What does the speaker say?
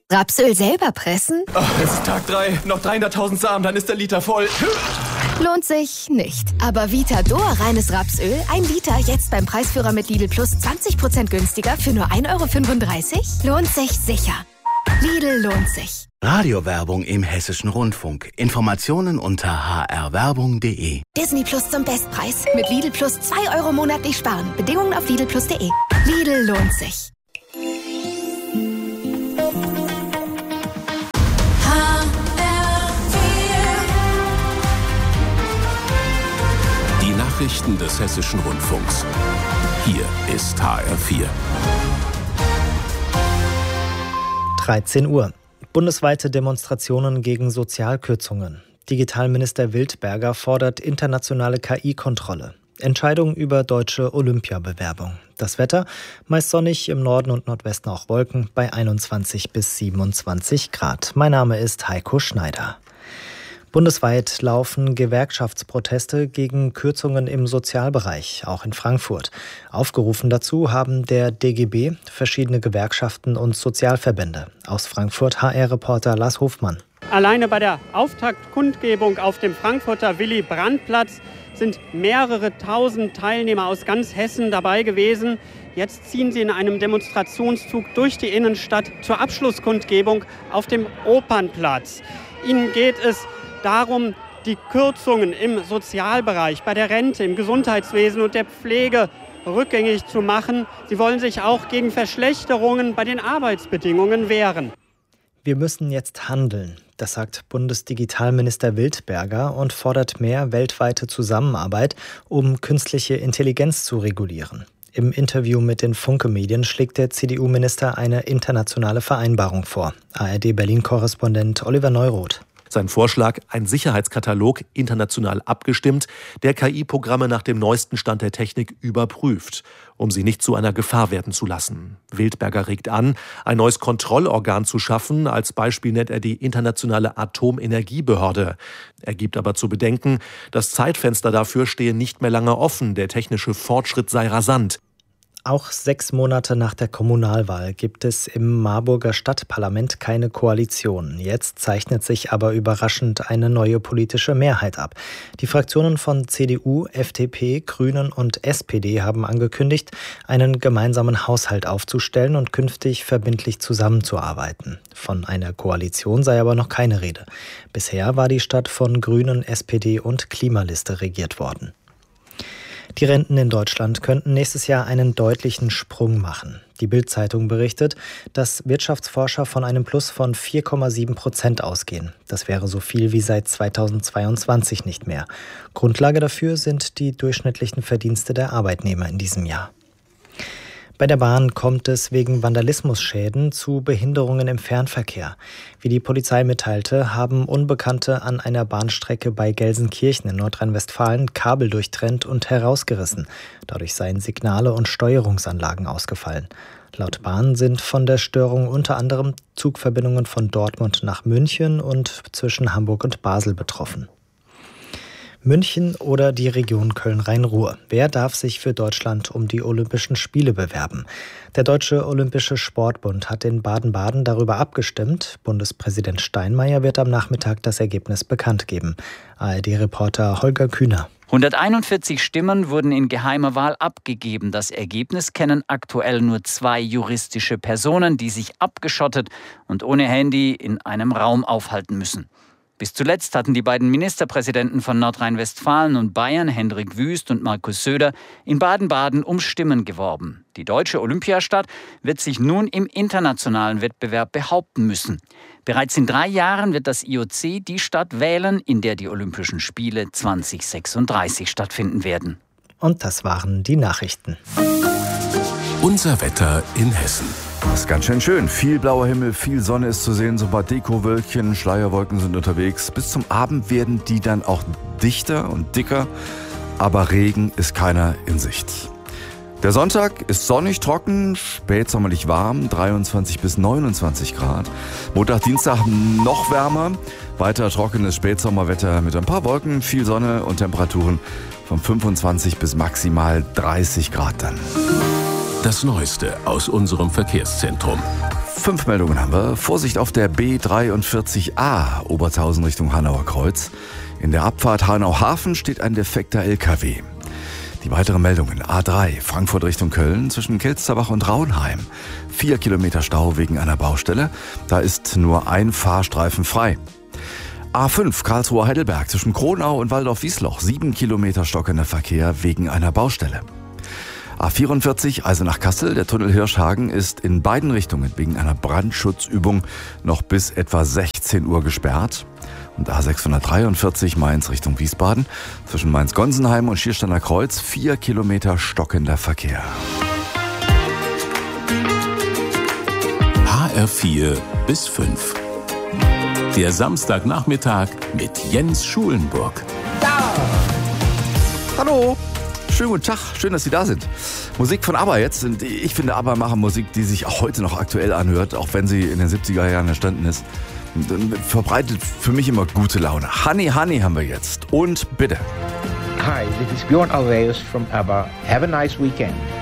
Rapsöl selber pressen? Ach, es ist Tag 3, noch 300.000 Samen, dann ist der Liter voll. Lohnt sich nicht. Aber Vitador reines Rapsöl, 1 Liter, jetzt beim Preisführer mit Lidl Plus 20% günstiger für nur 1,35 €? Lohnt sich sicher. Lidl lohnt sich. Radiowerbung im Hessischen Rundfunk. Informationen unter hrwerbung.de. Disney Plus zum Bestpreis. Mit Lidl Plus 2 € monatlich sparen. Bedingungen auf lidlplus.de. Lidl lohnt sich. Die Nachrichten des Hessischen Rundfunks. Hier ist HR4. 13 Uhr. Bundesweite Demonstrationen gegen Sozialkürzungen. Digitalminister Wildberger fordert internationale KI-Kontrolle. Entscheidung über deutsche Olympiabewerbung. Das Wetter, meist sonnig, im Norden und Nordwesten auch Wolken, bei 21 bis 27 Grad. Mein Name ist Heiko Schneider. Bundesweit laufen Gewerkschaftsproteste gegen Kürzungen im Sozialbereich, auch in Frankfurt. Aufgerufen dazu haben der DGB, verschiedene Gewerkschaften und Sozialverbände. Aus Frankfurt HR-Reporter Lars Hofmann. Alleine bei der Auftaktkundgebung auf dem Frankfurter Willy-Brandt-Platz sind mehrere tausend Teilnehmer aus ganz Hessen dabei gewesen. Jetzt ziehen sie in einem Demonstrationszug durch die Innenstadt zur Abschlusskundgebung auf dem Opernplatz. Ihnen geht es darum, die Kürzungen im Sozialbereich, bei der Rente, im Gesundheitswesen und der Pflege rückgängig zu machen. Sie wollen sich auch gegen Verschlechterungen bei den Arbeitsbedingungen wehren. Wir müssen jetzt handeln, das sagt Bundesdigitalminister Wildberger und fordert mehr weltweite Zusammenarbeit, um künstliche Intelligenz zu regulieren. Im Interview mit den Funke-Medien schlägt der CDU-Minister eine internationale Vereinbarung vor. ARD-Berlin-Korrespondent Oliver Neuroth. Sein Vorschlag, ein Sicherheitskatalog, international abgestimmt, der KI-Programme nach dem neuesten Stand der Technik überprüft, um sie nicht zu einer Gefahr werden zu lassen. Wildberger regt an, ein neues Kontrollorgan zu schaffen. Als Beispiel nennt er die Internationale Atomenergiebehörde. Er gibt aber zu bedenken, das Zeitfenster dafür stehe nicht mehr lange offen. Der technische Fortschritt sei rasant. Auch 6 Monate nach der Kommunalwahl gibt es im Marburger Stadtparlament keine Koalition. Jetzt zeichnet sich aber überraschend eine neue politische Mehrheit ab. Die Fraktionen von CDU, FDP, Grünen und SPD haben angekündigt, einen gemeinsamen Haushalt aufzustellen und künftig verbindlich zusammenzuarbeiten. Von einer Koalition sei aber noch keine Rede. Bisher war die Stadt von Grünen, SPD und Klimaliste regiert worden. Die Renten in Deutschland könnten nächstes Jahr einen deutlichen Sprung machen. Die Bild-Zeitung berichtet, dass Wirtschaftsforscher von einem Plus von 4,7% ausgehen. Das wäre so viel wie seit 2022 nicht mehr. Grundlage dafür sind die durchschnittlichen Verdienste der Arbeitnehmer in diesem Jahr. Bei der Bahn kommt es wegen Vandalismusschäden zu Behinderungen im Fernverkehr. Wie die Polizei mitteilte, haben Unbekannte an einer Bahnstrecke bei Gelsenkirchen in Nordrhein-Westfalen Kabel durchtrennt und herausgerissen. Dadurch seien Signale und Steuerungsanlagen ausgefallen. Laut Bahn sind von der Störung unter anderem Zugverbindungen von Dortmund nach München und zwischen Hamburg und Basel betroffen. München oder die Region Köln-Rhein-Ruhr. Wer darf sich für Deutschland um die Olympischen Spiele bewerben? Der Deutsche Olympische Sportbund hat in Baden-Baden darüber abgestimmt. Bundespräsident Steinmeier wird am Nachmittag das Ergebnis bekannt geben. ARD-Reporter Holger Kühner. 141 Stimmen wurden in geheimer Wahl abgegeben. Das Ergebnis kennen aktuell nur 2 juristische Personen, die sich abgeschottet und ohne Handy in einem Raum aufhalten müssen. Bis zuletzt hatten die beiden Ministerpräsidenten von Nordrhein-Westfalen und Bayern, Hendrik Wüst und Markus Söder, in Baden-Baden um Stimmen geworben. Die deutsche Olympiastadt wird sich nun im internationalen Wettbewerb behaupten müssen. Bereits in 3 Jahren wird das IOC die Stadt wählen, in der die Olympischen Spiele 2036 stattfinden werden. Und das waren die Nachrichten. Unser Wetter in Hessen. Das ist ganz schön schön. Viel blauer Himmel, viel Sonne ist zu sehen, so ein paar Dekowölkchen, Schleierwolken sind unterwegs. Bis zum Abend werden die dann auch dichter und dicker, aber Regen ist keiner in Sicht. Der Sonntag ist sonnig, trocken, spätsommerlich warm, 23 bis 29 Grad. Montag, Dienstag noch wärmer, weiter trockenes Spätsommerwetter mit ein paar Wolken, viel Sonne und Temperaturen von 25 bis maximal 30 Grad dann. Das Neueste aus unserem Verkehrszentrum. 5 Meldungen haben wir. Vorsicht auf der B43A, Obertshausen Richtung Hanauer Kreuz. In der Abfahrt Hanau-Hafen steht ein defekter LKW. Die weiteren Meldungen. A3, Frankfurt Richtung Köln, zwischen Kelsterbach und Raunheim. 4 Kilometer Stau wegen einer Baustelle. Da ist nur ein Fahrstreifen frei. A5, Karlsruhe-Heidelberg, zwischen Kronau und Waldorf-Wiesloch. 7 Kilometer stockender Verkehr wegen einer Baustelle. A44, Eisenach-Kassel, der Tunnel Hirschhagen ist in beiden Richtungen wegen einer Brandschutzübung noch bis etwa 16 Uhr gesperrt. Und A643, Mainz Richtung Wiesbaden, zwischen Mainz-Gonsenheim und Schiersteiner Kreuz, 4 Kilometer stockender Verkehr. HR4 bis 5. Der Samstagnachmittag mit Jens Schulenburg. Hallo! Schönen guten Tag, schön, dass Sie da sind. Musik von ABBA jetzt. Und ich finde, ABBA machen Musik, die sich auch heute noch aktuell anhört, auch wenn sie in den 70er Jahren entstanden ist. Und verbreitet für mich immer gute Laune. Honey, Honey haben wir jetzt. Und bitte. Hi, this is Björn Ulvaeus from ABBA. Have a nice weekend.